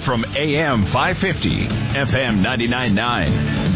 from AM 550, FM 99.9,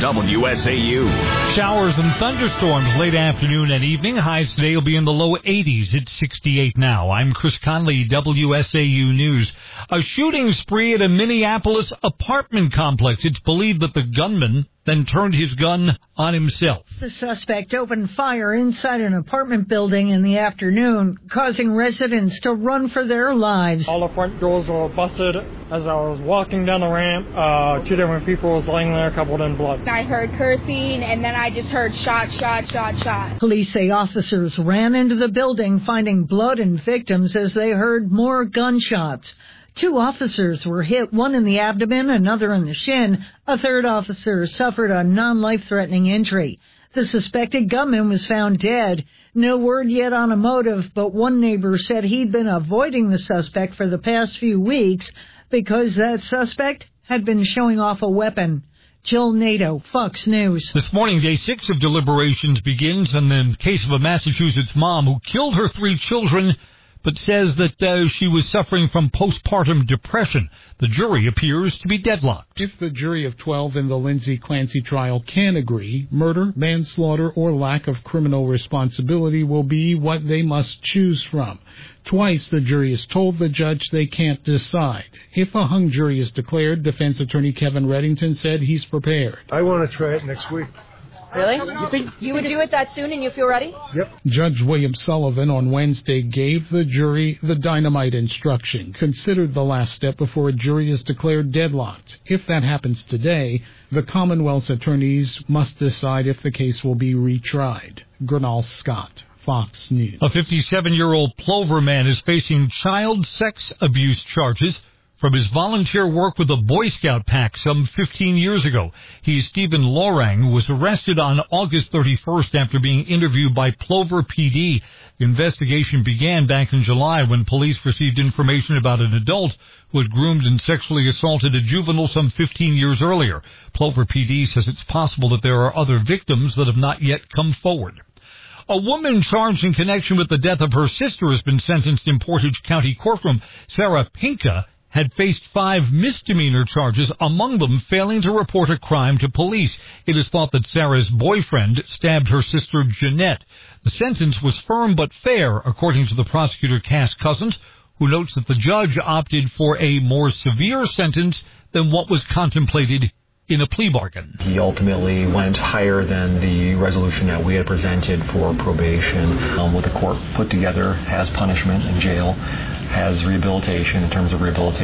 WSAU. Showers and thunderstorms late afternoon and evening. Highs today will be in the low 80s. It's 68 now. I'm Chris Conley, WSAU News. A shooting spree at a Minneapolis apartment complex. It's believed that the gunman then turned his gun on himself. The suspect opened fire inside an apartment building in the afternoon, causing residents to run for their lives. All the front doors were busted. As I was walking down the ramp, two different people was laying there covered in blood. I heard cursing, and then I just heard shot, shot, shot, shot. Police say officers ran into the building, finding blood and victims as they heard more gunshots. 2 officers were hit, one in the abdomen, another in the shin. A third officer suffered a non-life-threatening injury. The suspected gunman was found dead. No word yet on a motive, but one neighbor said he'd been avoiding the suspect for the past few weeks because that suspect had been showing off a weapon. Jill Nato, Fox News. This morning, day 6 of deliberations begins in the case of a Massachusetts mom who killed her 3 children but says that she was suffering from postpartum depression. The jury appears to be deadlocked. If the jury of 12 in the Lindsay Clancy trial can agree, murder, manslaughter, or lack of criminal responsibility will be what they must choose from. Twice the jury has told the judge they can't decide. If a hung jury is declared, defense attorney Kevin Reddington said he's prepared. I want to try it next week. Really? You think you would do it that soon and you feel ready? Yep. Judge William Sullivan on Wednesday gave the jury the dynamite instruction, considered the last step before a jury is declared deadlocked. If that happens today, the Commonwealth's attorneys must decide if the case will be retried. Gernal Scott, Fox News. A 57-year-old Plover man is facing child sex abuse charges from his volunteer work with a Boy Scout pack some 15 years ago. He's Stephen Lorang, who was arrested on August 31st after being interviewed by Plover PD. The investigation began back in July when police received information about an adult who had groomed and sexually assaulted a juvenile some 15 years earlier. Plover PD says it's possible that there are other victims that have not yet come forward. A woman charged in connection with the death of her sister has been sentenced in Portage County courtroom. Sarah Pinka had faced 5 misdemeanor charges, among them failing to report a crime to police. It is thought that Sarah's boyfriend stabbed her sister Jeanette. The sentence was firm but fair, according to the prosecutor Cass Cousins, who notes that the judge opted for a more severe sentence than what was contemplated in a plea bargain. He ultimately went higher than the resolution that we had presented for probation. What the court put together has punishment in jail, has rehabilitation in terms of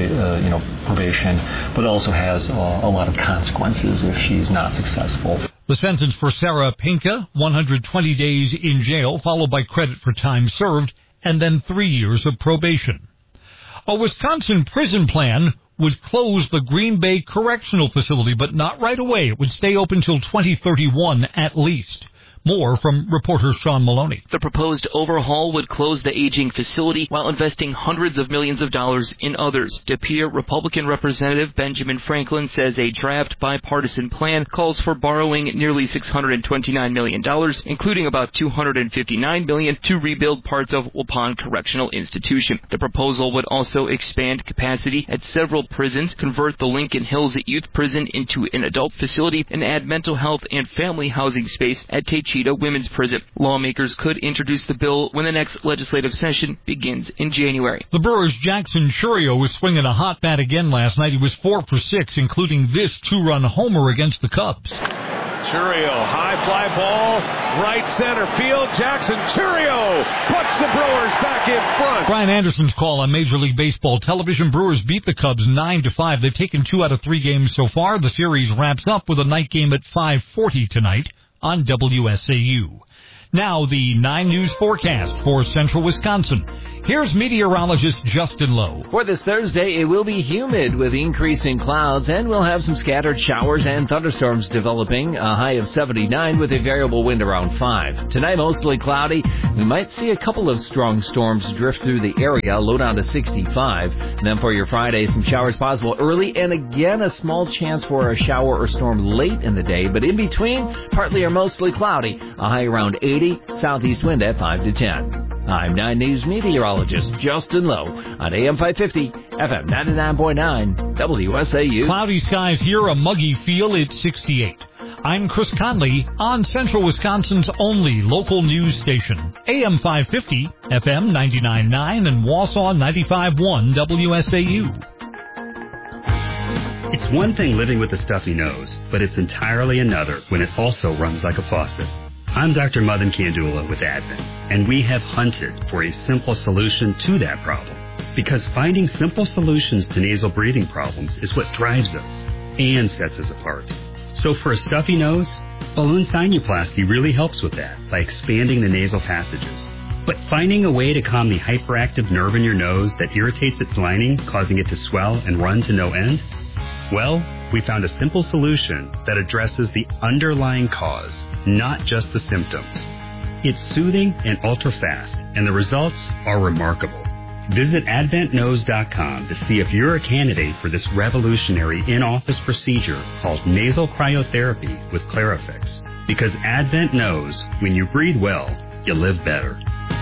probation, but also has a lot of consequences if she's not successful. The sentence for Sarah Pinka, 120 days in jail, followed by credit for time served, and then 3 years of probation. A Wisconsin prison plan would close the Green Bay Correctional Facility, but not right away. It would stay open till 2031 at least. More from reporter Sean Maloney. The proposed overhaul would close the aging facility while investing hundreds of millions of dollars in others. De Pere Republican Representative Benjamin Franklin says a draft bipartisan plan calls for borrowing nearly $629 million, including about $259 million to rebuild parts of Waupun Correctional Institution. The proposal would also expand capacity at several prisons, convert the Lincoln Hills Youth Prison into an adult facility, and add mental health and family housing space at Taycheedah Women's Prison. Lawmakers could introduce the bill when the next legislative session begins in January. The Brewers' Jackson Chourio was swinging a hot bat again last night. He was 4 for 6, including this 2-run homer against the Cubs. Chourio, high fly ball, right center field. Jackson Chourio puts the Brewers back in front. Brian Anderson's call on Major League Baseball television. Brewers beat the Cubs 9-5. They've taken 2 out of 3 games so far. The series wraps up with a night game at 5:40 tonight on WSAU. Now the 9 News forecast for central Wisconsin. Here's meteorologist Justin Lowe. For this Thursday, it will be humid with increasing clouds, and we'll have some scattered showers and thunderstorms developing, a high of 79 with a variable wind around 5. Tonight, mostly cloudy. We might see a couple of strong storms drift through the area, low down to 65. And then for your Friday, some showers possible early, and again, a small chance for a shower or storm late in the day. But in between, partly or mostly cloudy, a high around 80, southeast wind at 5 to 10. I'm 9 News meteorologist Justin Lowe on AM 550 FM 99.9 WSAU. Cloudy skies here, a muggy feel. It's 68. I'm Chris Conley on Central Wisconsin's only local news station. AM 550, FM 99.9, and Wausau 95.1 WSAU. It's one thing living with a stuffy nose, but it's entirely another when it also runs like a faucet. I'm Dr. Madan Kandula with Advent, and we have hunted for a simple solution to that problem. Because finding simple solutions to nasal breathing problems is what drives us and sets us apart. So for a stuffy nose, balloon sinuplasty really helps with that by expanding the nasal passages. But finding a way to calm the hyperactive nerve in your nose that irritates its lining, causing it to swell and run to no end? Well, we found a simple solution that addresses the underlying cause, not just the symptoms. It's soothing and ultra-fast, and the results are remarkable. Visit AdventNose.com to see if you're a candidate for this revolutionary in-office procedure called nasal cryotherapy with Clarifix. Because Advent knows when you breathe well, you live better.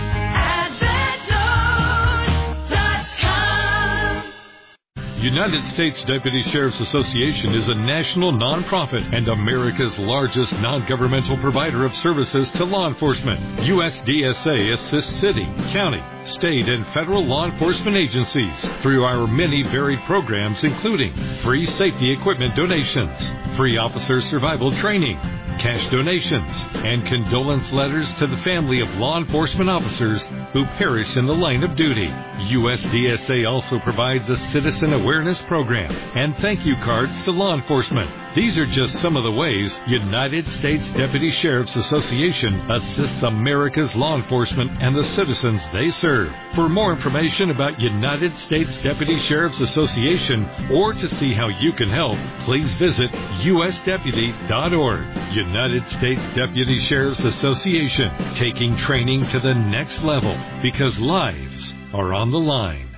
United States Deputy Sheriff's Association is a national nonprofit and America's largest non-governmental provider of services to law enforcement. USDSA assists city, county, state, and federal law enforcement agencies through our many varied programs, including free safety equipment donations, free officer survival training, cash donations, and condolence letters to the family of law enforcement officers who perish in the line of duty. USDSA also provides a citizen awareness program and thank you cards to law enforcement. These are just some of the ways United States Deputy Sheriff's Association assists America's law enforcement and the citizens they serve. For more information about United States Deputy Sheriff's Association or to see how you can help, please visit usdeputy.org. United States Deputy Sheriff's Association, taking training to the next level because lives are on the line.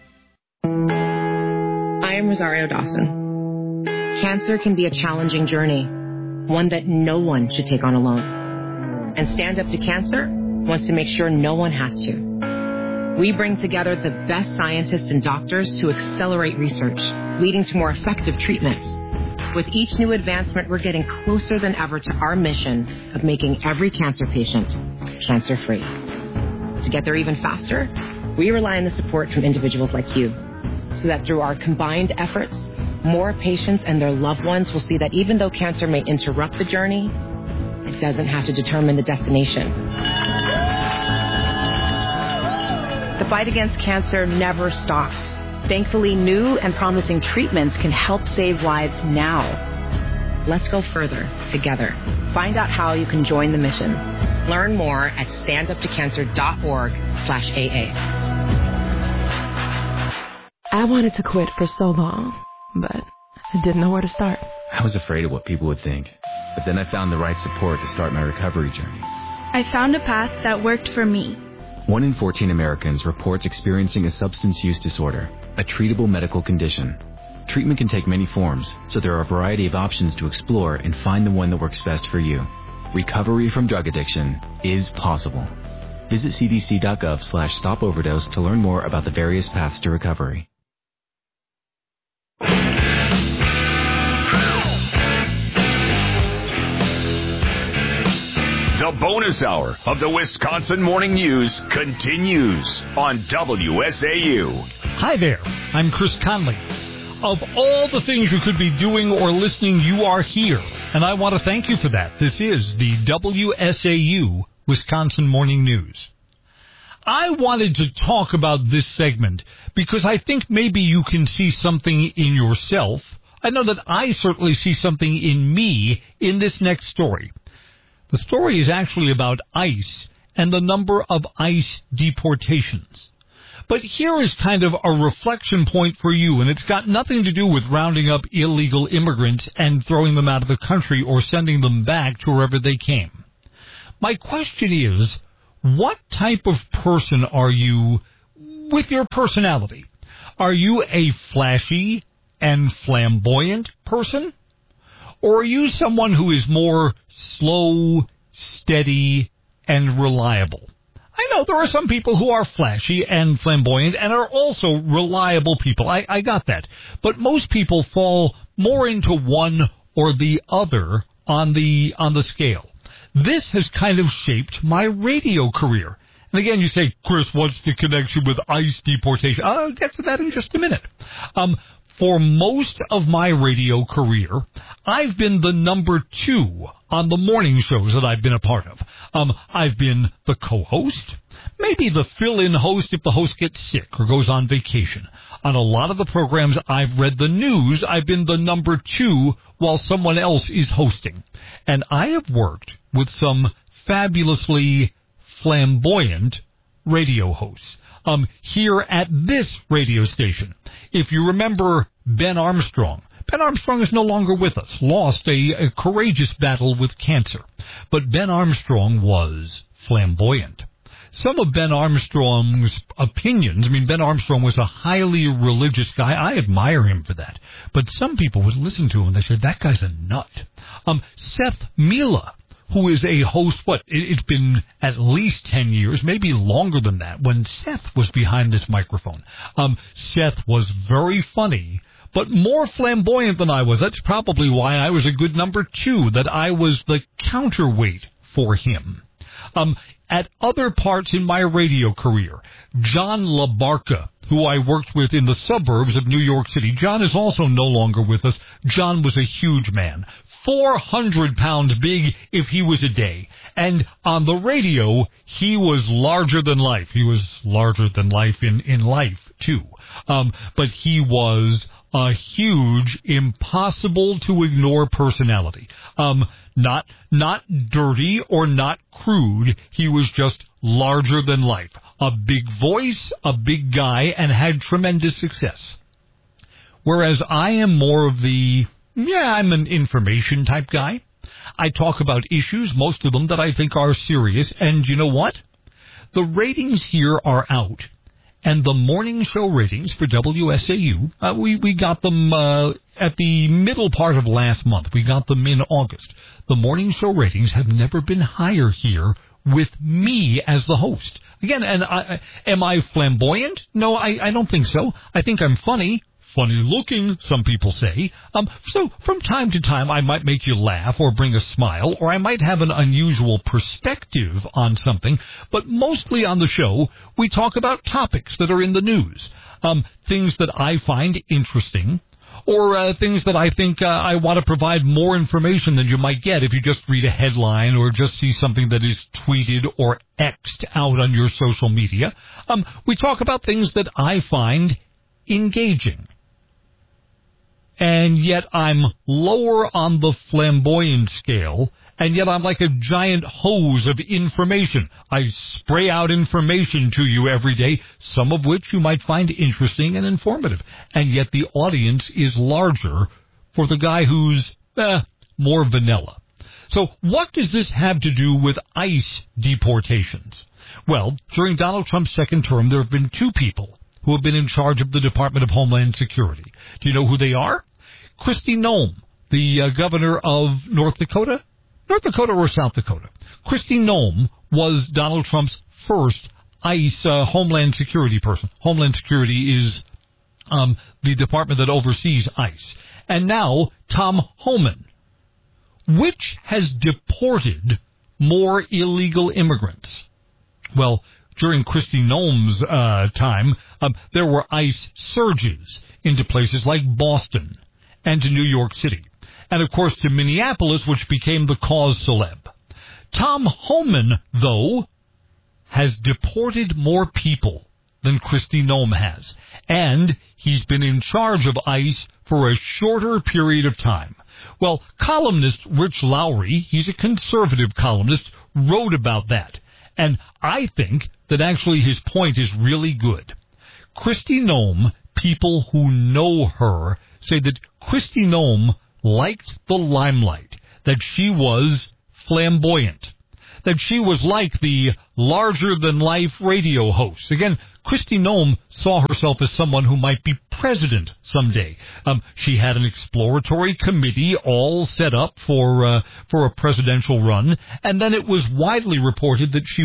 I am Rosario Dawson. Cancer can be a challenging journey, one that no one should take on alone. And Stand Up to Cancer wants to make sure no one has to. We bring together the best scientists and doctors to accelerate research, leading to more effective treatments. With each new advancement, we're getting closer than ever to our mission of making every cancer patient cancer-free. To get there even faster, we rely on the support from individuals like you, so that through our combined efforts, more patients and their loved ones will see that even though cancer may interrupt the journey, it doesn't have to determine the destination. The fight against cancer never stops. Thankfully, new and promising treatments can help save lives now. Let's go further together. Find out how you can join the mission. Learn more at standuptocancer.org/AA. I wanted to quit for so long, but I didn't know where to start. I was afraid of what people would think, but then I found the right support to start my recovery journey. I found a path that worked for me. 1 in 14 Americans reports experiencing a substance use disorder, a treatable medical condition. Treatment can take many forms, so there are a variety of options to explore and find the one that works best for you. Recovery from drug addiction is possible. Visit cdc.gov/stopoverdose to learn more about the various paths to recovery. The bonus hour of the Wisconsin Morning News continues on WSAU. Hi there, I'm Chris Conley. Of all the things you could be doing or listening, you are here, and I want to thank you for that. This is the WSAU Wisconsin Morning News. I wanted to talk about this segment because I think maybe you can see something in yourself. I know that I certainly see something in me in this next story. The story is actually about ICE and the number of ICE deportations. But here is kind of a reflection point for you, and it's got nothing to do with rounding up illegal immigrants and throwing them out of the country or sending them back to wherever they came. My question is, what type of person are you with your personality? Are you a flashy and flamboyant person? Or are you someone who is more slow, steady, and reliable? I there are some people who are flashy and flamboyant and are also reliable people. I got that. But most people fall more into one or the other on the scale. This has kind of shaped my radio career. And again, you say, Chris, what's the connection with ICE deportation? I'll get to that in just a minute. For most of my radio career, I've been the number 2 on the morning shows that I've been a part of. I've been the co-host, maybe the fill-in host if the host gets sick or goes on vacation. On a lot of the programs I've read the news, I've been the number 2 while someone else is hosting. And I have worked with some fabulously flamboyant radio hosts. Here at this radio station. If you remember Ben Armstrong is no longer with us, lost a courageous battle with cancer. But Ben Armstrong was flamboyant. Some of Ben Armstrong's opinions, Ben Armstrong was a highly religious guy. I admire him for that. But some people would listen to him and they said, that guy's a nut. Seth Mila, who is a host, it's been at least 10 years, maybe longer than that, when Seth was behind this microphone. Seth was very funny, but more flamboyant than I was. That's probably why I was a good number 2, that I was the counterweight for him. At other parts in my radio career, John LaBarca, who I worked with in the suburbs of New York City. John is also no longer with us. John was a huge man, 400 pounds big if he was a day. And on the radio, he was larger than life. He was larger than life in life, too. But he was a huge, impossible-to-ignore personality. Not dirty or not crude. He was just larger than life. A big voice, a big guy, and had tremendous success. Whereas I am more of I'm an information type guy. I talk about issues, most of them that I think are serious, and you know what? The ratings here are out. And the morning show ratings for WSAU, we got them at the middle part of last month. We got them in August. The morning show ratings have never been higher here with me as the host. Again, and am I flamboyant? No, I don't think so. I think I'm funny. Funny looking, some people say. So from time to time, I might make you laugh or bring a smile, or I might have an unusual perspective on something. But mostly on the show, we talk about topics that are in the news, things that I find interesting, or things that I think I want to provide more information than you might get if you just read a headline or just see something that is tweeted or X'd out on your social media. We talk about things that I find engaging. And yet I'm lower on the flamboyant scale, and yet I'm like a giant hose of information. I spray out information to you every day, some of which you might find interesting and informative. And yet the audience is larger for the guy who's more vanilla. So what does this have to do with ICE deportations? Well, during Donald Trump's second term, there have been 2 people who have been in charge of the Department of Homeland Security. Do you know who they are? Kristi Noem, the governor of North Dakota? North Dakota or South Dakota? Kristi Noem was Donald Trump's first ICE Homeland Security person. Homeland Security is the department that oversees ICE. And now Tom Homan. Which has deported more illegal immigrants? Well, during Kristi Noem's time, there were ICE surges into places like Boston and to New York City. And, of course, to Minneapolis, which became the cause celeb. Tom Homan, though, has deported more people than Kristi Noem has. And he's been in charge of ICE for a shorter period of time. Well, columnist Rich Lowry, he's a conservative columnist, wrote about that. And I think that actually his point is really good. Kristi Noem, people who know her, say that Kristi Noem liked the limelight, that she was flamboyant, that she was like the larger-than-life radio host. Again, Kristi Noem saw herself as someone who might be president someday. She had an exploratory committee all set up for a presidential run, and then it was widely reported that she was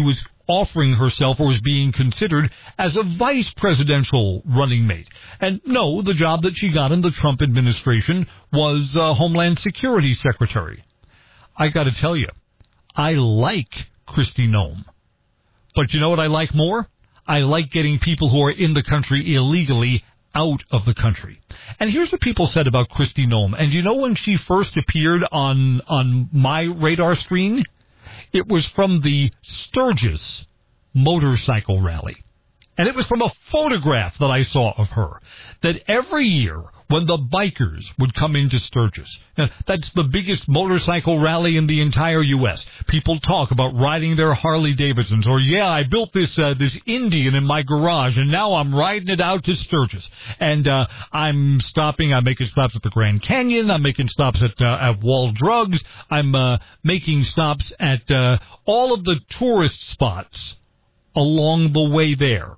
offering herself or was being considered as a vice presidential running mate. And no, the job that she got in the Trump administration was Homeland Security Secretary. I got to tell you, I like Kristi Noem. But you know what I like more? I like getting people who are in the country illegally out of the country. And here's what people said about Kristi Noem. And you know when she first appeared on my radar screen? It was from the Sturgis motorcycle rally. And it was from a photograph that I saw of her. That every year when the bikers would come into Sturgis, that's the biggest motorcycle rally in the entire U.S. People talk about riding their Harley Davidsons, or I built this Indian in my garage, and now I'm riding it out to Sturgis. And I'm making stops at the Grand Canyon, I'm making stops at Wall Drugs, I'm making stops at all of the tourist spots along the way there.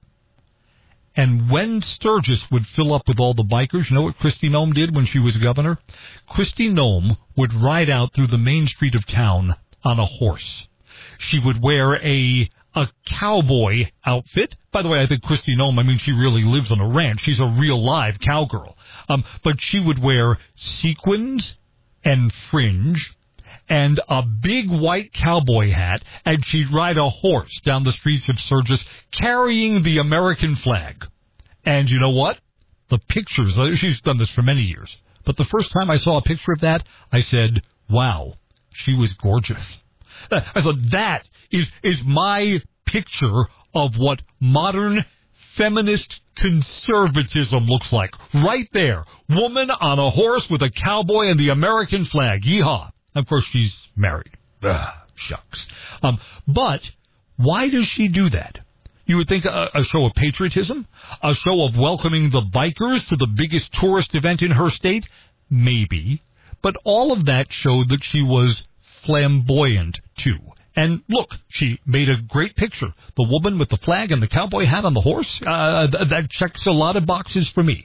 And when Sturgis would fill up with all the bikers, you know what Kristi Noem did when she was governor? Kristi Noem would ride out through the main street of town on a horse. She would wear a cowboy outfit. By the way, I think Kristi Noem, she really lives on a ranch. She's a real live cowgirl. But she would wear sequins and fringe and a big white cowboy hat, and she'd ride a horse down the streets of Sturgis carrying the American flag. And you know what? The pictures, she's done this for many years, but the first time I saw a picture of that, I said, wow, she was gorgeous. I thought that is my picture of what modern feminist conservatism looks like. Right there. Woman on a horse with a cowboy and the American flag. Yeehaw. Of course, she's married. Shucks. But why does she do that? You would think a show of patriotism? A show of welcoming the bikers to the biggest tourist event in her state? Maybe. But all of that showed that she was flamboyant, too. And look, she made a great picture. The woman with the flag and the cowboy hat on the horse, that checks a lot of boxes for me.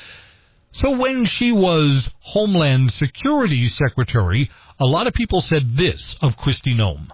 So when she was Homeland Security Secretary, a lot of people said this of Kristi Noem: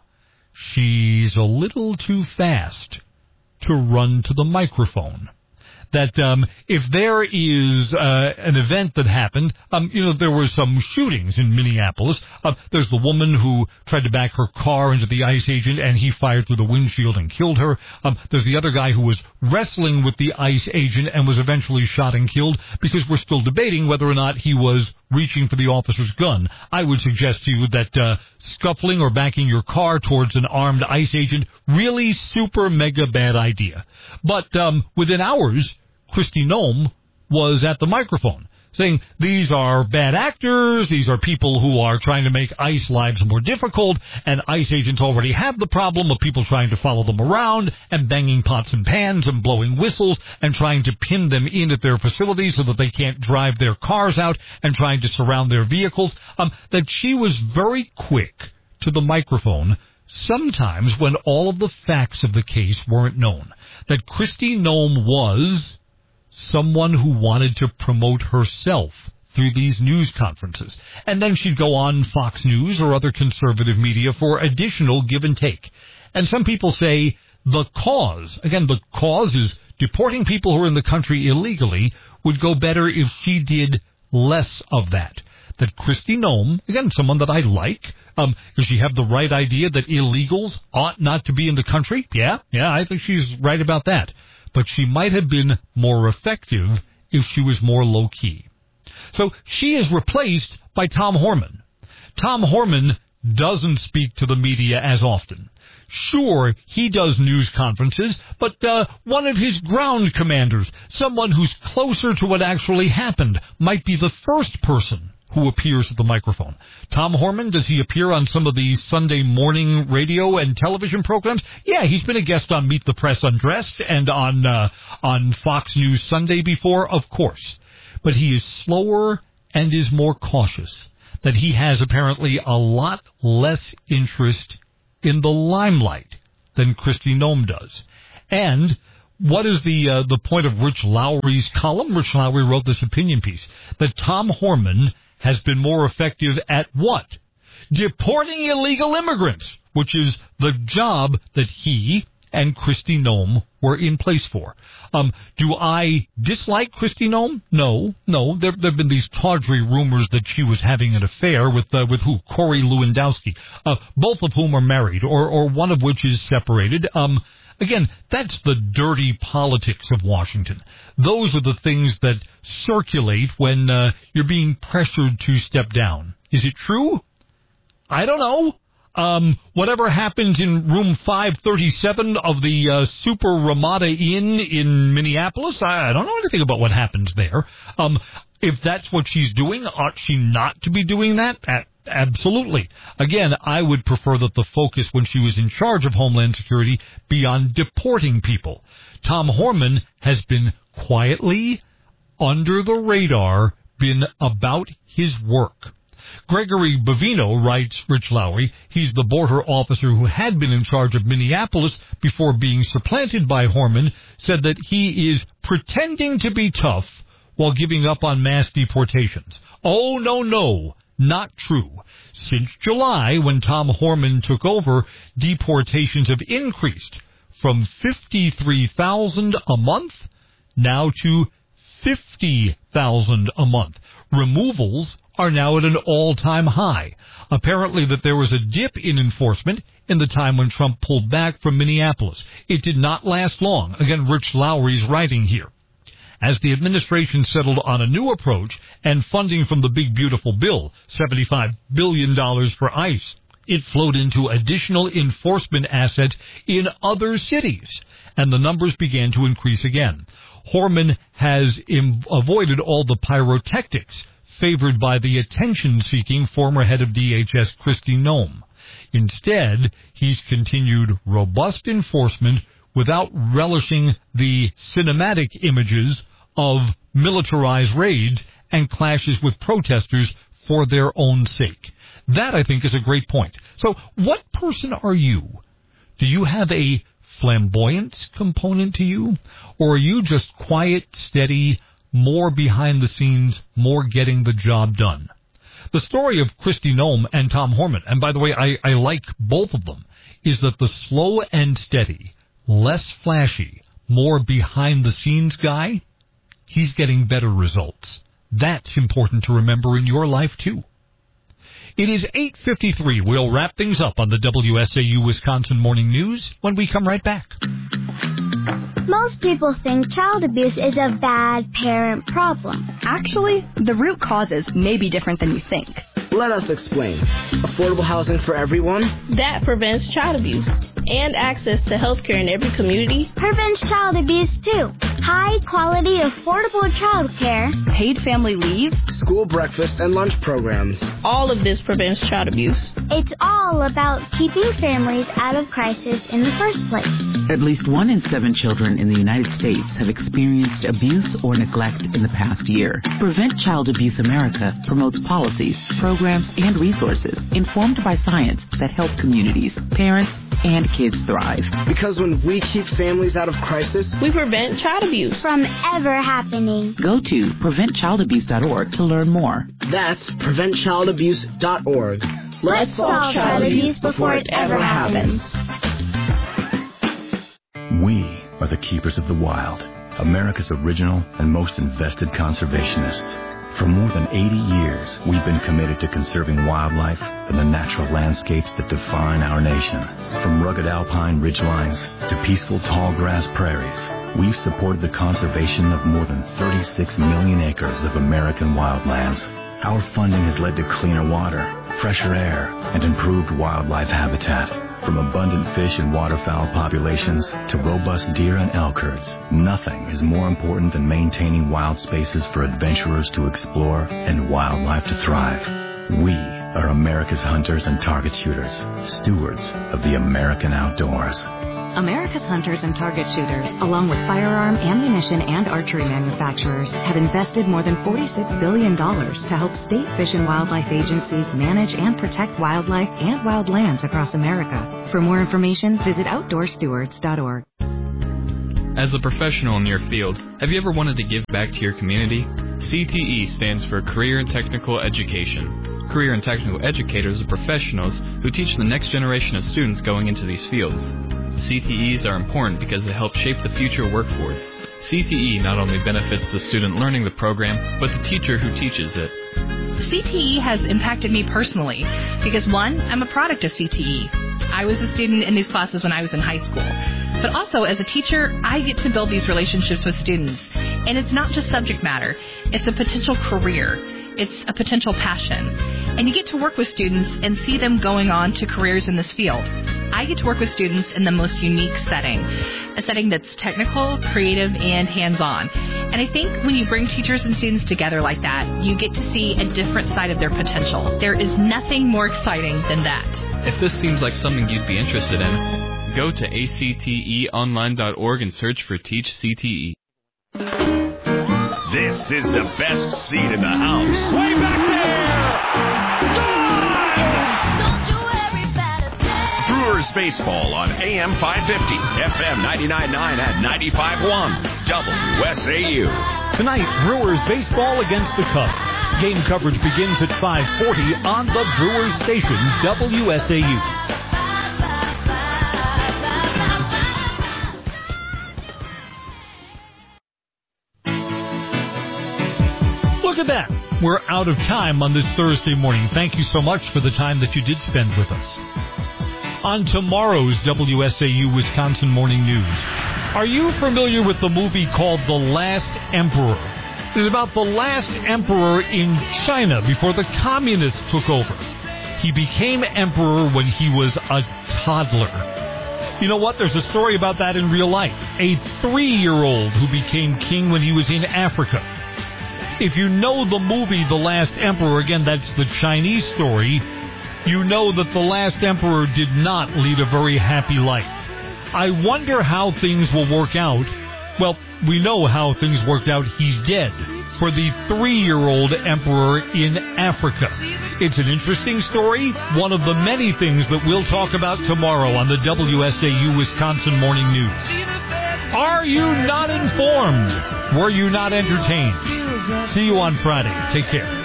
she's a little too fast to run to the microphone. That if there is an event that happened, there were some shootings in Minneapolis. There's the woman who tried to back her car into the ICE agent, and he fired through the windshield and killed her. There's the other guy who was wrestling with the ICE agent and was eventually shot and killed, because we're still debating whether or not he was reaching for the officer's gun. I would suggest to you that scuffling or backing your car towards an armed ICE agent, really super mega bad idea. But within hours, Kristi Noem was at the microphone saying these are bad actors, these are people who are trying to make ICE lives more difficult, and ICE agents already have the problem of people trying to follow them around and banging pots and pans and blowing whistles and trying to pin them in at their facilities so that they can't drive their cars out and trying to surround their vehicles. That she was very quick to the microphone, sometimes when all of the facts of the case weren't known. That Kristi Noem was someone who wanted to promote herself through these news conferences. And then she'd go on Fox News or other conservative media for additional give and take. And some people say the cause is deporting people who are in the country illegally, would go better if she did less of that. That Kristi Noem, again, someone that I like, does she have the right idea that illegals ought not to be in the country? Yeah, I think she's right about that. But she might have been more effective if she was more low-key. So she is replaced by Tom Horman. Tom Horman doesn't speak to the media as often. Sure, he does news conferences, but one of his ground commanders, someone who's closer to what actually happened, might be the first person who appears at the microphone. Tom Horman, does he appear on some of the Sunday morning radio and television programs? Yeah, he's been a guest on Meet the Press Undressed and on Fox News Sunday before, of course. But he is slower and is more cautious. That he has apparently a lot less interest in the limelight than Kristi Noem does. And what is the point of Rich Lowry's column? Rich Lowry wrote this opinion piece that Tom Horman has been more effective at what? Deporting illegal immigrants, which is the job that he and Kristi Noem were in place for. Do I dislike Kristi Noem? No. There have been these tawdry rumors that she was having an affair with who? Corey Lewandowski, both of whom are married, or one of which is separated. Again, that's the dirty politics of Washington. Those are the things that circulate when you're being pressured to step down. Is it true? I don't know. Whatever happens in room 537 of the Super Ramada Inn in Minneapolis, I don't know anything about what happens there. If that's what she's doing, ought she not to be doing that? Absolutely. Again, I would prefer that the focus when she was in charge of Homeland Security be on deporting people. Tom Horman has been quietly, under the radar, been about his work. Gregory Bavino, writes Rich Lowry, he's the border officer who had been in charge of Minneapolis before being supplanted by Horman, said that he is pretending to be tough while giving up on mass deportations. Oh, no, not true. Since July, when Tom Horman took over, deportations have increased from 53,000 a month now to 50,000 a month. Removals are now at an all-time high. Apparently that there was a dip in enforcement in the time when Trump pulled back from Minneapolis. It did not last long. Again, Rich Lowry's writing here. As the administration settled on a new approach and funding from the big beautiful bill, $75 billion for ICE, it flowed into additional enforcement assets in other cities, and the numbers began to increase again. Horman has avoided all the pyrotechnics favored by the attention-seeking former head of DHS, Kristi Noem. Instead, he's continued robust enforcement without relishing the cinematic images of militarized raids and clashes with protesters for their own sake. That, I think, is a great point. So, what person are you? Do you have a flamboyance component to you? Or are you just quiet, steady, more behind the scenes, more getting the job done? The story of Kristi Noem and Tom Horman, and by the way, I like both of them, is that the slow and steady, less flashy, more behind the scenes guy, he's getting better results. That's important to remember in your life, too. It is 8:53. We'll wrap things up on the WSAU Wisconsin Morning News when we come right back. Most people think child abuse is a bad parent problem. Actually, the root causes may be different than you think. Let us explain. Affordable housing for everyone? That prevents child abuse. And access to health care in every community prevents child abuse, too. High-quality, affordable child care. Paid family leave. School breakfast and lunch programs. All of this prevents child abuse. It's all about keeping families out of crisis in the first place. At least 1 in 7 children in the United States have experienced abuse or neglect in the past year. Prevent Child Abuse America promotes policies, programs, and resources informed by science that help communities, parents, and kids thrive. Because when we keep families out of crisis, we prevent child abuse from ever happening. Go to preventchildabuse.org to learn more. That's preventchildabuse.org. Let's solve child abuse before it ever happens. We are the keepers of the wild, America's original and most invested conservationists. For more than 80 years, we've been committed to conserving wildlife and the natural landscapes that define our nation. From rugged alpine ridgelines to peaceful tall grass prairies, we've supported the conservation of more than 36 million acres of American wildlands. Our funding has led to cleaner water, fresher air, and improved wildlife habitat. From abundant fish and waterfowl populations to robust deer and elk herds, nothing is more important than maintaining wild spaces for adventurers to explore and wildlife to thrive. We are America's hunters and target shooters, stewards of the American outdoors. America's hunters and target shooters, along with firearm, ammunition, and archery manufacturers, have invested more than $46 billion to help state fish and wildlife agencies manage and protect wildlife and wildlands across America. For more information, visit OutdoorStewards.org. As a professional in your field, have you ever wanted to give back to your community? CTE stands for Career and Technical Education. Career and Technical Educators are professionals who teach the next generation of students going into these fields. CTEs are important because they help shape the future workforce. CTE not only benefits the student learning the program, but the teacher who teaches it. CTE has impacted me personally because, one, I'm a product of CTE. I was a student in these classes when I was in high school. But also, as a teacher, I get to build these relationships with students. And it's not just subject matter. It's a potential career. It's a potential passion. And you get to work with students and see them going on to careers in this field. I get to work with students in the most unique setting, a setting that's technical, creative, and hands-on. And I think when you bring teachers and students together like that, you get to see a different side of their potential. There is nothing more exciting than that. If this seems like something you'd be interested in, go to acteonline.org and search for Teach CTE. This is the best seat in the house. Way back there! Brewers baseball on AM 550, FM 99.9 and 95.1, WSAU. Tonight, Brewers baseball against the Cubs. Game coverage begins at 5:40 on the Brewers station, WSAU. Look at that. We're out of time on this Thursday morning. Thank you so much for the time that you did spend with us. On tomorrow's WSAU Wisconsin Morning News, are you familiar with the movie called The Last Emperor? It's about the last emperor in China before the communists took over. He became emperor when he was a toddler. You know what? There's a story about that in real life. A 3-year-old who became king when he was in Africa. If you know the movie The Last Emperor, again, that's the Chinese story, you know that the last emperor did not lead a very happy life. I wonder how things will work out. Well, we know how things worked out. He's dead. For the 3-year-old emperor in Africa. It's an interesting story, one of the many things that we'll talk about tomorrow on the WSAU Wisconsin Morning News. Are you not informed? Were you not entertained? See you on Friday. Take care.